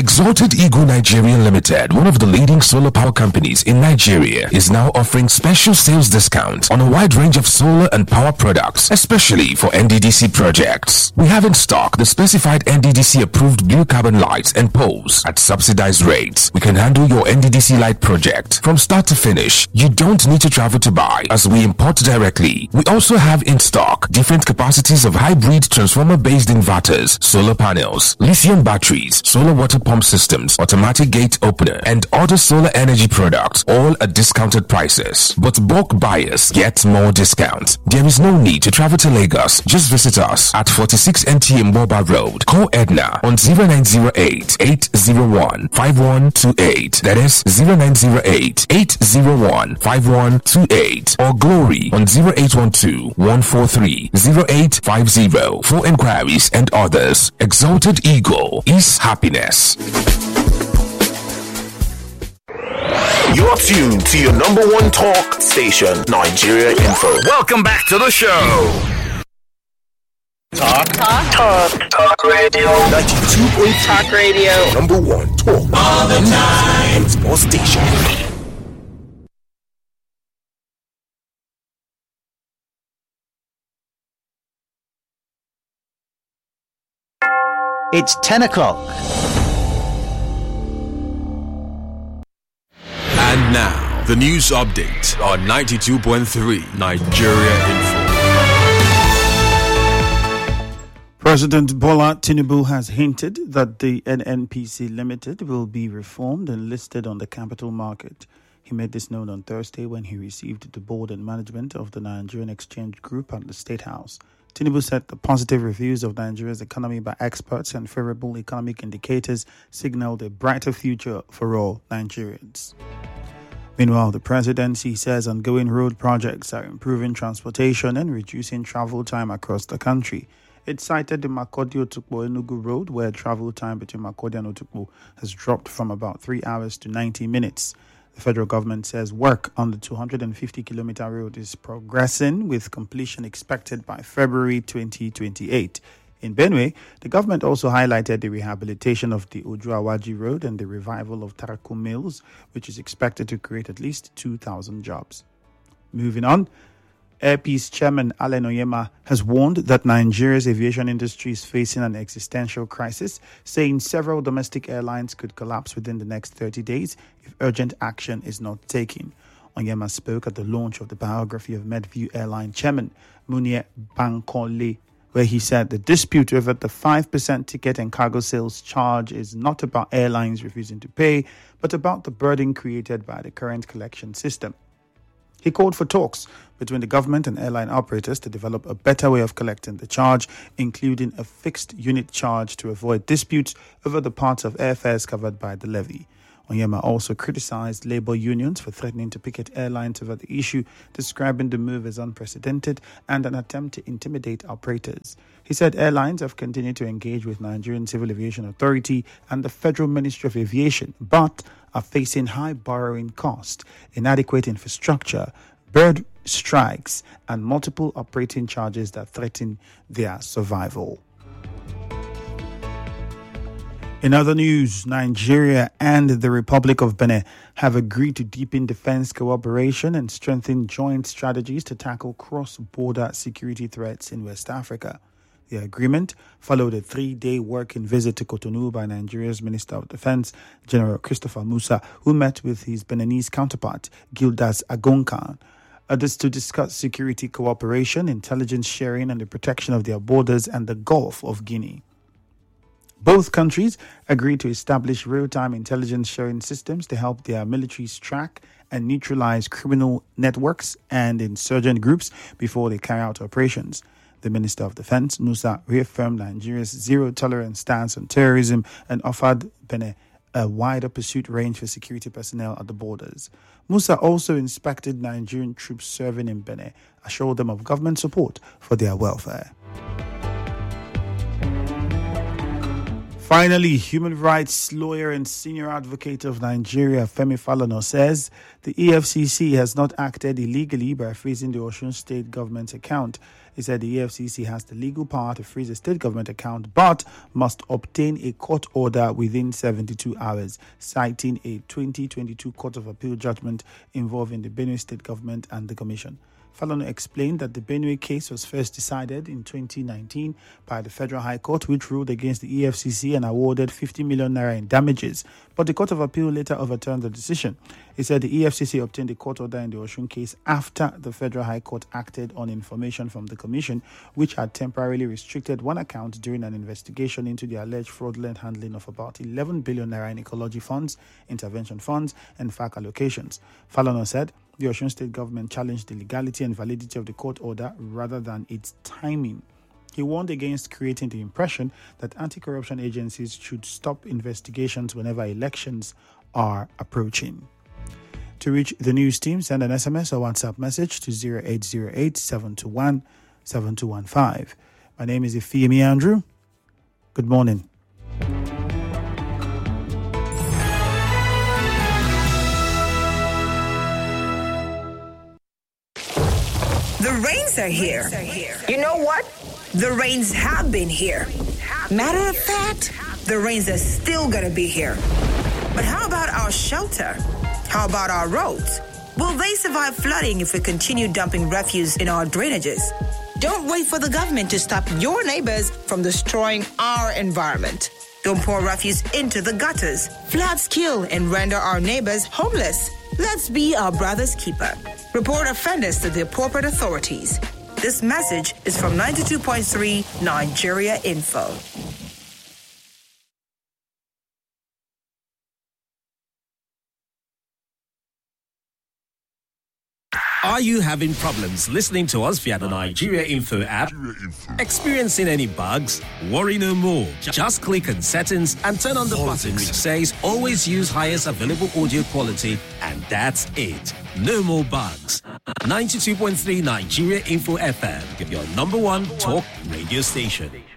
Exalted Eagle Nigeria Limited, one of the leading solar power companies in Nigeria, is now offering special sales discounts on a wide range of solar and power products, especially for NDDC projects. We have in stock the specified NDDC approved blue carbon lights and poles at subsidized rates. We can handle your NDDC light project from start to finish. You don't need to travel to buy, as we import directly. We also have in stock different capacities of hybrid transformer-based inverters, solar panels, lithium batteries, solar water pump systems, automatic gate opener, and other solar energy products, all at discounted prices. But bulk buyers get more discount. There is no need to travel to Lagos. Just visit us at 46 NTA Mboba Road. Call Edna on 0908 801 5128. That is 0908 801 5128. Or Glory on 0812 143 0850 for inquiries and others. Exalted Eagle is happiness. You're tuned to your number one talk station, Nigeria Info. Welcome back to the show. Talk radio. 92.3 Talk radio. Number one talk all the time. Sports station. It's 10 o'clock. And now, the news update on 92.3 Nigeria Info. President Bola Tinubu has hinted that the NNPC Limited will be reformed and listed on the capital market. He made this known on Thursday when he received the board and management of the Nigerian Exchange Group at the State House. Tinubu said the positive reviews of Nigeria's economy by experts and favorable economic indicators signaled a brighter future for all Nigerians. Meanwhile, the presidency says ongoing road projects are improving transportation and reducing travel time across the country. It cited the Makurdi-Otukpo-Enugu road, where travel time between Makurdi and Otukpo has dropped from about 3 hours to 90 minutes. The federal government says work on the 250-kilometer road is progressing, with completion expected by February 2028. In Benue, the government also highlighted the rehabilitation of the Ojuawaji Road and the revival of Taraku Mills, which is expected to create at least 2,000 jobs. Moving on, Air Peace Chairman Allen Onyema has warned that Nigeria's aviation industry is facing an existential crisis, saying several domestic airlines could collapse within the next 30 days if urgent action is not taken. Onyema spoke at the launch of the biography of Medview Airline Chairman Munir Bankole, where he said the dispute over the 5% ticket and cargo sales charge is not about airlines refusing to pay, but about the burden created by the current collection system. He called for talks between the government and airline operators to develop a better way of collecting the charge, including a fixed unit charge to avoid disputes over the parts of airfares covered by the levy. Onyema also criticized labor unions for threatening to picket airlines over the issue, describing the move as unprecedented and an attempt to intimidate operators. He said airlines have continued to engage with Nigerian Civil Aviation Authority and the Federal Ministry of Aviation, but are facing high borrowing costs, inadequate infrastructure, bird strikes, and multiple operating charges that threaten their survival. In other news, Nigeria and the Republic of Benin have agreed to deepen defense cooperation and strengthen joint strategies to tackle cross-border security threats in West Africa. The agreement followed a 3-day working visit to Cotonou by Nigeria's Minister of Defense, General Christopher Musa, who met with his Beninese counterpart, Gildas Agonkan. Others to discuss security cooperation, intelligence sharing, and the protection of their borders and the Gulf of Guinea. Both countries agreed to establish real-time intelligence sharing systems to help their militaries track and neutralize criminal networks and insurgent groups before they carry out operations. The Minister of Defense, Musa, reaffirmed Nigeria's zero-tolerance stance on terrorism and offered Benin a wider pursuit range for security personnel at the borders. Musa also inspected Nigerian troops serving in Benin, assured them of government support for their welfare. Finally, human rights lawyer and senior advocate of Nigeria, Femi Falana, says the EFCC has not acted illegally by freezing the Osun State government's account He said the EFCC has the legal power to freeze a state government account but must obtain a court order within 72 hours, citing a 2022 Court of Appeal judgment involving the Benue State government and the Commission. Falana explained that the Benue case was first decided in 2019 by the Federal High Court, which ruled against the EFCC and awarded 50 million naira in damages. But the Court of Appeal later overturned the decision. He said the EFCC obtained a court order in the Osun case after the Federal High Court acted on information from the Commission, which had temporarily restricted one account during an investigation into the alleged fraudulent handling of about 11 billion naira in ecology funds, intervention funds, and FAC allocations. Falana said the Osun State government challenged the legality and validity of the court order rather than its timing. He warned against creating the impression that anti-corruption agencies should stop investigations whenever elections are approaching. To reach the news team, send an SMS or WhatsApp message to 0808 721 7215. My name is Ifeimi Andrew. Good morning. The rains are here. You know what? The rains have been here. Matter of fact, the rains are still gonna be here. But how about our shelter? How about our roads? Will they survive flooding if we continue dumping refuse in our drainages? Don't wait for the government to stop your neighbors from destroying our environment. Don't pour refuse into the gutters. Floods kill and render our neighbors homeless. Let's be our brother's keeper. Report offenders to the appropriate authorities. This message is from 92.3 Nigeria Info. Are you having problems listening to us via the Nigeria Info app? Experiencing any bugs? Worry no more. Just click on settings and turn on the button which says always use highest available audio quality, and that's it. No more bugs. 92.3 Nigeria Info FM, your number one talk radio station.